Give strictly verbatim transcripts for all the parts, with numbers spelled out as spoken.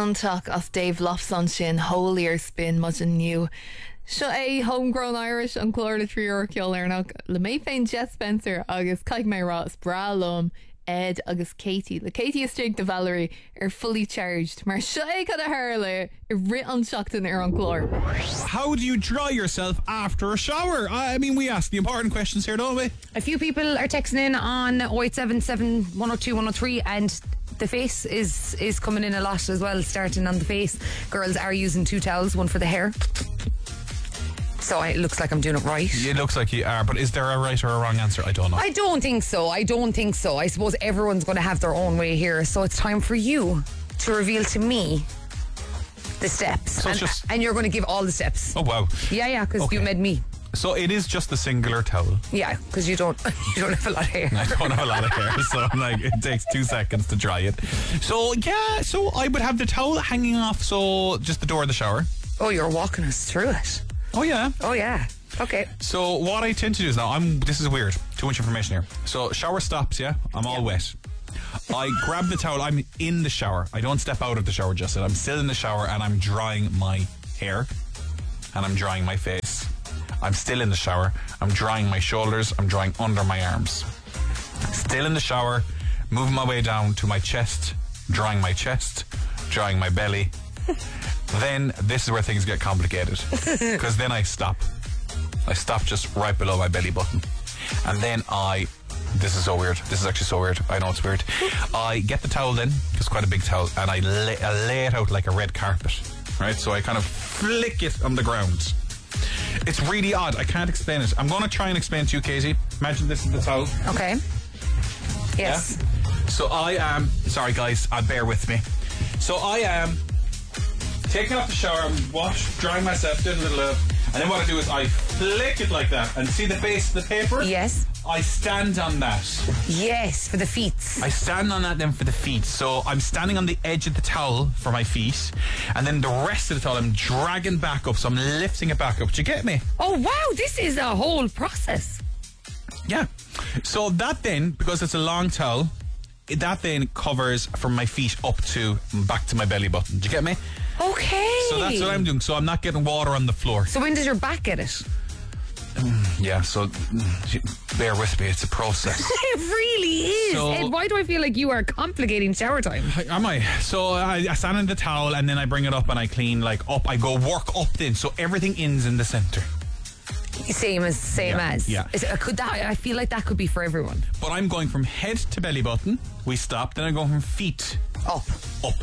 Iontalk as Dave Lofson sin holier spin much new. Seo é homegrown Irish an clór trí orceol arnach le mé féin Jet Spencer agus caiig mé Ross Bralum Ed agus Katie. Le Katie is Jake de Valerie are fully charged. Mar seo é cad a hairle I rit an seachtain ar an clór. How do you dry yourself after a shower? I mean, we ask the important questions here, don't we? A few people are texting in on oh eight seven seven, one oh two, one oh three and the face is is coming in a lot as well, starting on the face. Girls are using two towels, one for the hair. So it looks like I'm doing it right. It looks like you are, but is there a right or a wrong answer? I don't know. I don't think so. I don't think so. I suppose everyone's going to have their own way here. So it's time for you to reveal to me the steps. So and, just... and you're going to give all the steps. Oh, wow. Yeah, yeah, because Okay. you made me. So it is just a singular towel. Yeah, because you don't you don't have a lot of hair. I don't have a lot of hair, so like it takes two seconds to dry it. So yeah, so I would have the towel hanging off, so just the door of the shower. Oh, you're walking us through it. Oh yeah. Oh yeah. Okay. So what I tend to do is now I'm. This is weird. Too much information here. So shower stops. Yeah, I'm all Yeah. wet. I grab the towel. I'm in the shower. I don't step out of the shower just yet. I'm still in the shower and I'm drying my hair and I'm drying my face. I'm still in the shower. I'm drying my shoulders. I'm drying under my arms. Still in the shower, moving my way down to my chest, drying my chest, drying my belly. Then this is where things get complicated, because then I stop. I stop just right below my belly button. And then I, this is so weird. This is actually so weird. I know it's weird. I get the towel then, it's quite a big towel, and I lay, I lay it out like a red carpet. Right? So I kind of flick it on the ground. It's really odd. I can't explain it. I'm going to try and explain to you, Katie. Imagine this is the towel. Okay. Yes. Yeah? So I am, sorry guys, uh, bear with me. So I am taking off the shower, I'm wash, drying myself, doing a little, uh, and then what I do is I flick it like that, and see the base of the paper? Yes. I stand on that. Yes, for the feet. I stand on that then for the feet. So I'm standing on the edge of the towel for my feet, and then the rest of the towel I'm dragging back up, so I'm lifting it back up. Do you get me? Oh wow, this is a whole process. Yeah. So that then, because it's a long towel, that then covers from my feet up to back to my belly button. Do you get me? Okay. So that's what I'm doing. So I'm not getting water on the floor. So when does your back get it? Yeah, so mm, bear with me, it's a process. It really is. So- Ed, why do I feel like you are complicating shower time? Am I? So I, I stand in the towel and then I bring it up and I clean like up. I go work up then, so everything ends in the centre. Same as, same Yeah, as. yeah. Is, uh, could that? I feel like that could be for everyone. But I'm going from head to belly button. We stop. Then I go from feet Up. up.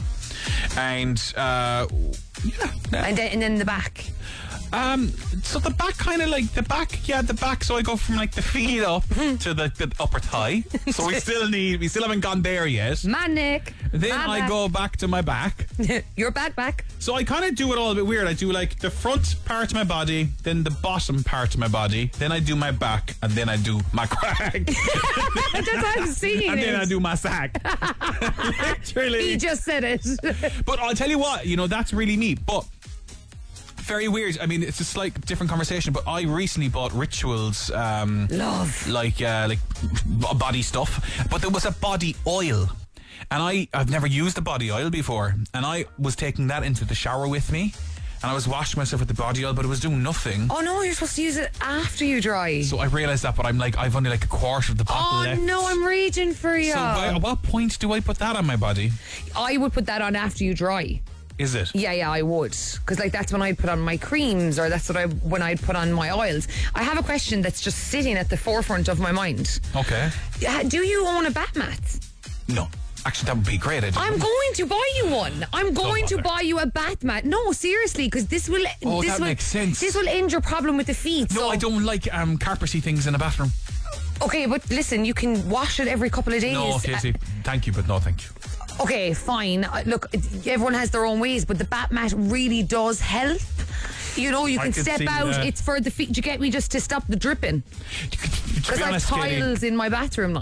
And uh, yeah. And then, and then the back. Um, so the back kind of like the back, yeah, the back. So I go from like the feet up to the, the upper thigh. So we still need, we still haven't gone there yet. Manic. Then My I back. go back to my back. Your back, back. So I kind of do it all a bit weird. I do like the front part of my body, then the bottom part of my body, then I do my back, and then I do my crack. That's how I'm seeing And it. then I do my sack. Literally. He just said it. But I'll tell you what, you know, that's really neat. But very weird. I mean, it's just like different conversation. But I recently bought Rituals, um, Love. like uh, like b- body stuff. But there was a body oil, and I I've never used a body oil before, and I was taking that into the shower with me, and I was washing myself with the body oil, but it was doing nothing. Oh no, you're supposed to use it after you dry. So I realised that, but I'm like, I've only like a quarter of the bottle Oh left. no, I'm raging for you. So by, at what point do I put that on my body? I would put that on after you dry. Is it? Yeah, yeah, I would, because like that's when I'd put on my creams, or that's what I when I'd put on my oils. I have a question that's just sitting at the forefront of my mind. Okay. Yeah, do you own a bath mat? No. Actually, that would be great. I don't I'm know. going to buy you one. I'm going to bother. buy you a bath mat. No, seriously, because this will. Oh, this that will, makes sense. This will end your problem with the feet. No, so. I don't like um, carpety things in a bathroom. Okay, but listen, you can wash it every couple of days. No, Casey, thank you, but no thank you. Okay, fine. Uh, Look, it- everyone has their own ways, but the bat mat really does help. You know, you I can could step see out. that. It's for the feet. Do you get me? Just to stop the dripping. To Because be I have honest, Katie, tiles in my bathroom, like.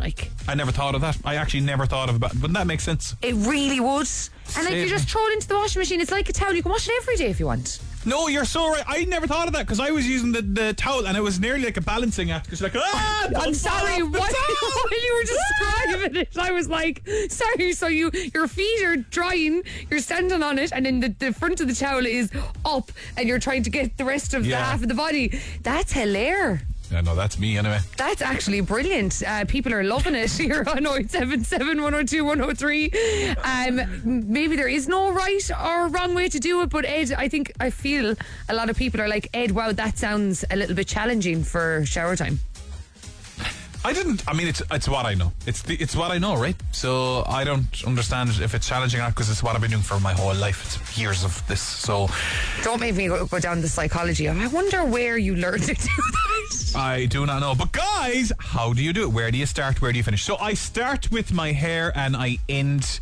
I never thought of that. I actually never thought of it, but that makes sense. It really would. And like, Same. you just throw it into the washing machine. It's like a towel. You can wash it every day if you want. No, you're so right. I never thought of that because I was using the, the towel and it was nearly like a balancing act because you're like, ah, I'm sorry. While, while you were describing it, I was like, sorry. So you, your feet are drying, you're standing on it, and then the, the front of the towel is up, and you're trying to get the rest of Yeah. the half of the body. That's hilarious. Yeah, no, that's me anyway. That's actually brilliant. Uh, people are loving it here on oh eight seven seven, one oh two, one oh three. Um, maybe there is no right or wrong way to do it, but Ed, I think, I feel a lot of people are like, Ed, wow, that sounds a little bit challenging for shower time. I didn't. I mean, it's it's what I know. It's the, it's what I know, right? So I don't understand if it's challenging or not because it's what I've been doing for my whole life. It's years of this. So Don't make me go, go down the psychology. I wonder where you learned to do that. I do not know. But guys, how do you do it? Where do you start? Where do you finish? So I start with my hair and I end.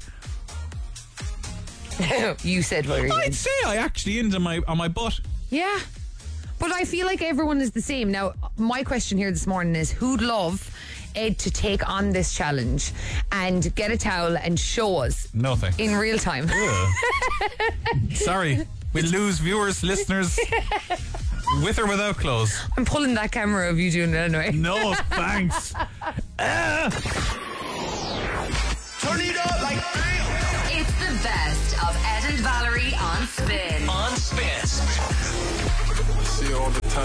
You said where you I'd say I actually end on my on my butt. Yeah. But I feel like everyone is the same. Now, my question here this morning is, who'd love Ed to take on this challenge and get a towel and show us No thanks. in real time? Sorry, we'll lose viewers, listeners, with or without clothes. I'm pulling that camera of you doing it anyway. No thanks. Ah. Turn it up like It's the best of Ed and Valerie on Spin. on Spin. See you all the time.